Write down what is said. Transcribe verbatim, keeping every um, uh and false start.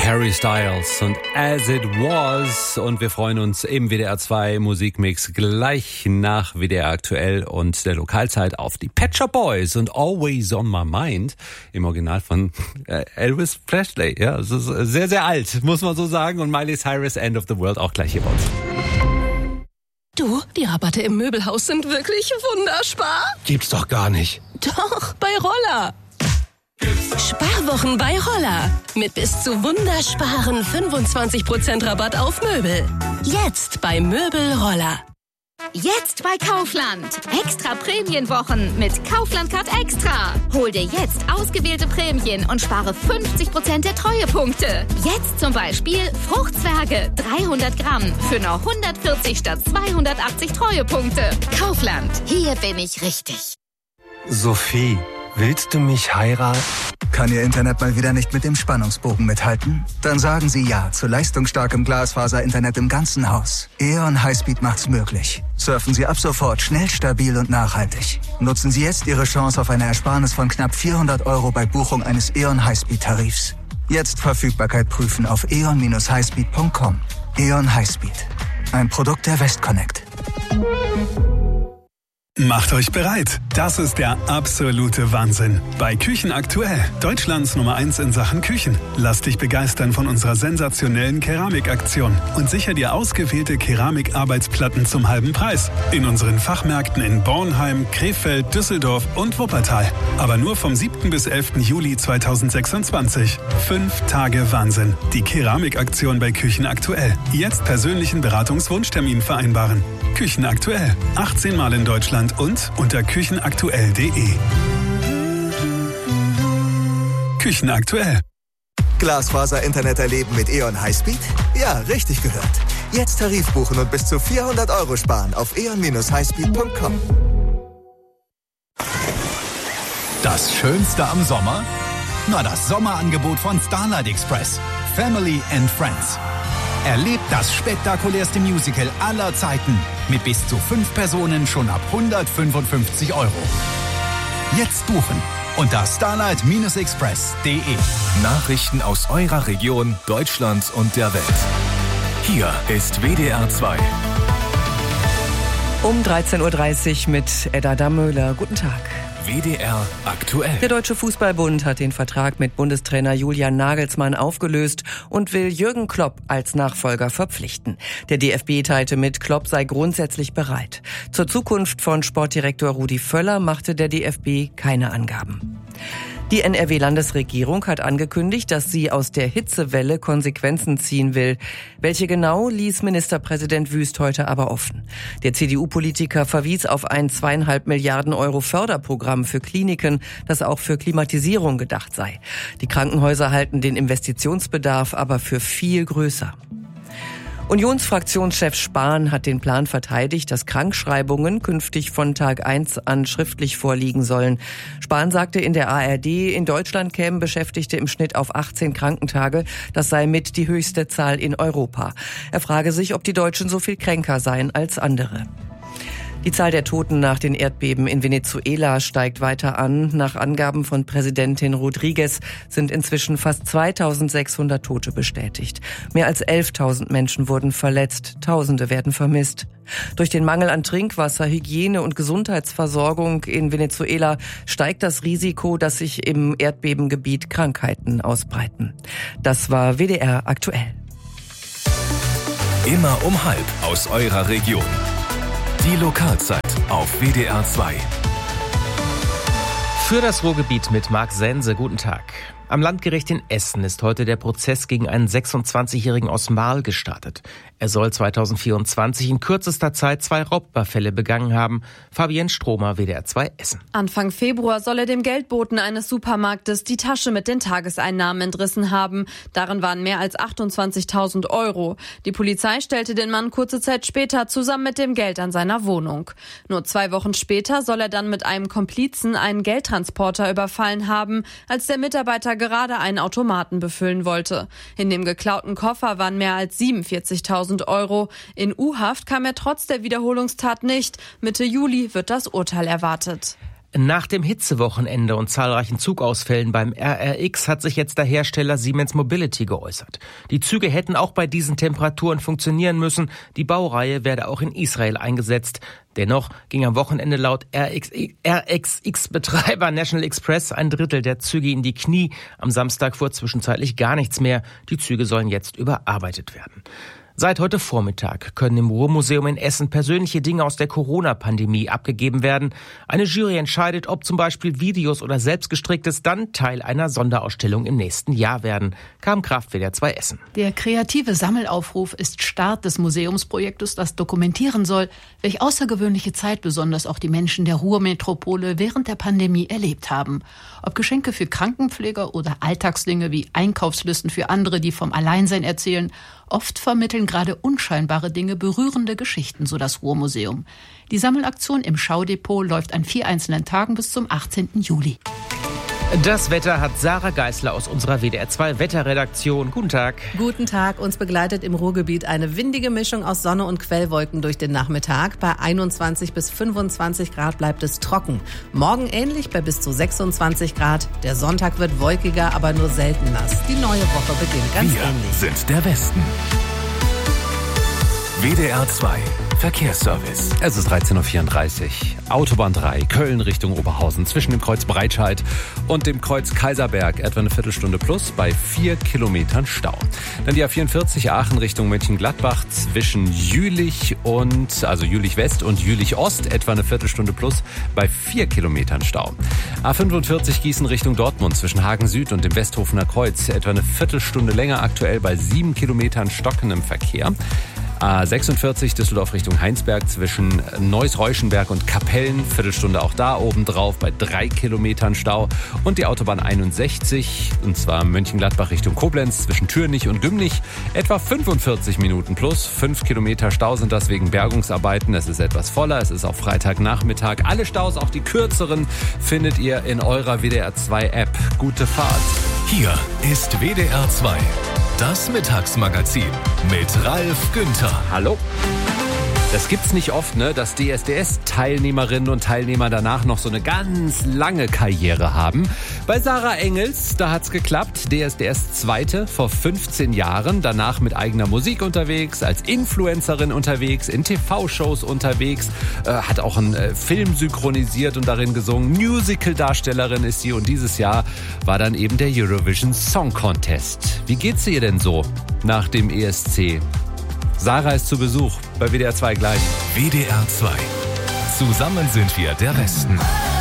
Harry Styles und As It Was. Und wir freuen uns im W D R zwei Musikmix gleich nach W D R aktuell und der Lokalzeit auf die Pet Shop Boys und Always on My Mind im Original von äh, Elvis Presley. Ja, es ist sehr, sehr alt, muss man so sagen. Und Miley Cyrus, End of the World, auch gleich hier bei uns. Du, die Rabatte im Möbelhaus sind wirklich wunderspar. Gibt's doch gar nicht. Doch, bei Roller. Sparwochen bei Roller. Mit bis zu wundersparen fünfundzwanzig Prozent Rabatt auf Möbel. Jetzt bei Möbel Roller. Jetzt bei Kaufland. Extra Prämienwochen mit Kaufland Card Extra. Hol dir jetzt ausgewählte Prämien und spare fünfzig Prozent der Treuepunkte. Jetzt zum Beispiel Fruchtzwerge dreihundert Gramm für nur hundertvierzig statt zweihundertachtzig Treuepunkte. Kaufland. Hier bin ich richtig. Sophie, willst du mich heiraten? Kann Ihr Internet mal wieder nicht mit dem Spannungsbogen mithalten? Dann sagen Sie ja zu leistungsstarkem Glasfaser-Internet im ganzen Haus. E O N Highspeed macht's möglich. Surfen Sie ab sofort schnell, stabil und nachhaltig. Nutzen Sie jetzt Ihre Chance auf eine Ersparnis von knapp vierhundert Euro bei Buchung eines E O N Highspeed-Tarifs. Jetzt Verfügbarkeit prüfen auf e o n dash highspeed punkt com. E O N Highspeed. Ein Produkt der Westconnect. Macht euch bereit. Das ist der absolute Wahnsinn. Bei Küchen aktuell, Deutschlands Nummer eins in Sachen Küchen. Lass dich begeistern von unserer sensationellen Keramikaktion und sicher dir ausgewählte Keramikarbeitsplatten zum halben Preis. In unseren Fachmärkten in Bornheim, Krefeld, Düsseldorf und Wuppertal. Aber nur vom siebten bis elften Juli zweitausendsechsundzwanzig. Fünf Tage Wahnsinn. Die Keramikaktion bei Küchen aktuell. Jetzt persönlichen Beratungswunschtermin vereinbaren. Küchen aktuell. achtzehn Mal in Deutschland und unter küchenaktuell punkt de. Küchen aktuell. Glasfaser-Internet erleben mit E O N Highspeed? Ja, richtig gehört. Jetzt Tarif buchen und bis zu vierhundert Euro sparen auf e o n dash highspeed punkt com. Das Schönste am Sommer? Na, das Sommerangebot von Starlight Express. Family and Friends. Erlebt das spektakulärste Musical aller Zeiten mit bis zu fünf Personen schon ab hundertfünfundfünfzig Euro. Jetzt buchen unter starlight express punkt de. Nachrichten aus eurer Region, Deutschland und der Welt. Hier ist W D R zwei. Um dreizehn Uhr dreißig mit Edda Dammöhler. Guten Tag. W D R aktuell. Der Deutsche Fußballbund hat den Vertrag mit Bundestrainer Julian Nagelsmann aufgelöst und will Jürgen Klopp als Nachfolger verpflichten. Der D F B teilte mit, Klopp sei grundsätzlich bereit. Zur Zukunft von Sportdirektor Rudi Völler machte der D F B keine Angaben. Die N R W-Landesregierung hat angekündigt, dass sie aus der Hitzewelle Konsequenzen ziehen will. Welche genau, ließ Ministerpräsident Wüst heute aber offen. Der C D U-Politiker verwies auf ein zweieinhalb Milliarden Euro Förderprogramm für Kliniken, das auch für Klimatisierung gedacht sei. Die Krankenhäuser halten den Investitionsbedarf aber für viel größer. Unionsfraktionschef Spahn hat den Plan verteidigt, dass Krankschreibungen künftig von Tag eins an schriftlich vorliegen sollen. Spahn sagte in der A R D, in Deutschland kämen Beschäftigte im Schnitt auf achtzehn Krankentage. Das sei mit die höchste Zahl in Europa. Er frage sich, ob die Deutschen so viel kränker seien als andere. Die Zahl der Toten nach den Erdbeben in Venezuela steigt weiter an. Nach Angaben von Präsidentin Rodriguez sind inzwischen fast zweitausendsechshundert Tote bestätigt. Mehr als elftausend Menschen wurden verletzt, Tausende werden vermisst. Durch den Mangel an Trinkwasser, Hygiene und Gesundheitsversorgung in Venezuela steigt das Risiko, dass sich im Erdbebengebiet Krankheiten ausbreiten. Das war W D R aktuell. Immer um halb aus eurer Region. Die Lokalzeit auf W D R zwei. Für das Ruhrgebiet mit Marc Sense. Guten Tag. Am Landgericht in Essen ist heute der Prozess gegen einen sechsundzwanzigjährigen aus Marl gestartet. Er soll zweitausendvierundzwanzig in kürzester Zeit zwei Raubüberfälle begangen haben. Fabienne Stromer, W D R zwei Essen. Anfang Februar soll er dem Geldboten eines Supermarktes die Tasche mit den Tageseinnahmen entrissen haben. Darin waren mehr als achtundzwanzigtausend Euro. Die Polizei stellte den Mann kurze Zeit später zusammen mit dem Geld an seiner Wohnung. Nur zwei Wochen später soll er dann mit einem Komplizen einen Geldtransporter überfallen haben, als der Mitarbeiter gerade einen Automaten befüllen wollte. In dem geklauten Koffer waren mehr als siebenundvierzigtausend Euro. In U-Haft kam er trotz der Wiederholungstat nicht. Mitte Juli wird das Urteil erwartet. Nach dem Hitzewochenende und zahlreichen Zugausfällen beim R R X hat sich jetzt der Hersteller Siemens Mobility geäußert. Die Züge hätten auch bei diesen Temperaturen funktionieren müssen. Die Baureihe werde auch in Israel eingesetzt. Dennoch ging am Wochenende laut R X X-Betreiber National Express ein Drittel der Züge in die Knie. Am Samstag fuhr zwischenzeitlich gar nichts mehr. Die Züge sollen jetzt überarbeitet werden. Seit heute Vormittag können im Ruhrmuseum in Essen persönliche Dinge aus der Corona-Pandemie abgegeben werden. Eine Jury entscheidet, ob zum Beispiel Videos oder Selbstgestricktes dann Teil einer Sonderausstellung im nächsten Jahr werden. K-Kraft W D R zwei Essen. Der kreative Sammelaufruf ist Start des Museumsprojektes, das dokumentieren soll, welch außergewöhnliche Zeit besonders auch die Menschen der Ruhrmetropole während der Pandemie erlebt haben. Ob Geschenke für Krankenpfleger oder Alltagsdinge wie Einkaufslisten für andere, die vom Alleinsein erzählen, oft vermitteln gerade unscheinbare Dinge berührende Geschichten, so das Ruhrmuseum. Die Sammelaktion im Schaudepot läuft an vier einzelnen Tagen bis zum achtzehnten Juli. Das Wetter hat Sarah Geisler aus unserer W D R zwei Wetterredaktion. Guten Tag. Guten Tag. Uns begleitet im Ruhrgebiet eine windige Mischung aus Sonne und Quellwolken durch den Nachmittag. Bei einundzwanzig bis fünfundzwanzig Grad bleibt es trocken. Morgen ähnlich bei bis zu sechsundzwanzig Grad. Der Sonntag wird wolkiger, aber nur selten nass. Die neue Woche beginnt ganz Wir ähnlich. sind der Westen. W D R zwei Verkehrsservice. Es ist dreizehn Uhr vierunddreißig. Autobahn drei, Köln Richtung Oberhausen. Zwischen dem Kreuz Breitscheid und dem Kreuz Kaiserberg etwa eine Viertelstunde plus bei vier Kilometern Stau. Dann die A vierundvierzig Aachen Richtung Mönchengladbach zwischen Jülich und, also Jülich West und Jülich Ost etwa eine Viertelstunde plus bei vier Kilometern Stau. A fünfundvierzig Gießen Richtung Dortmund zwischen Hagen Süd und dem Westhofener Kreuz etwa eine Viertelstunde länger, aktuell bei sieben Kilometern stockendem Verkehr. A sechsundvierzig Düsseldorf Richtung Heinsberg zwischen Neuss-Reuschenberg und Kapellen, Viertelstunde auch da obendrauf bei drei Kilometern Stau. Und die Autobahn einundsechzig, und zwar Mönchengladbach Richtung Koblenz zwischen Türnich und Gümnich, etwa fünfundvierzig Minuten plus. Fünf Kilometer Stau sind das wegen Bergungsarbeiten. Es ist etwas voller, es ist auch Freitagnachmittag. Alle Staus, auch die kürzeren, findet ihr in eurer W D R zwei App. Gute Fahrt. Hier ist W D R zwei. Das Mittagsmagazin mit Ralf Günther. Hallo. Das gibt's nicht oft, ne, dass D S D S-Teilnehmerinnen und Teilnehmer danach noch so eine ganz lange Karriere haben. Bei Sarah Engels, da hat's geklappt. D S D S-Zweite vor fünfzehn Jahren. Danach mit eigener Musik unterwegs, als Influencerin unterwegs, in T V-Shows unterwegs. Äh, hat auch einen äh, Film synchronisiert und darin gesungen. Musical-Darstellerin ist sie und dieses Jahr war dann eben der Eurovision Song Contest. Wie geht's ihr denn so nach dem E S C? Sarah ist zu Besuch bei W D R zwei gleich. W D R zwei. Zusammen sind wir der Westen.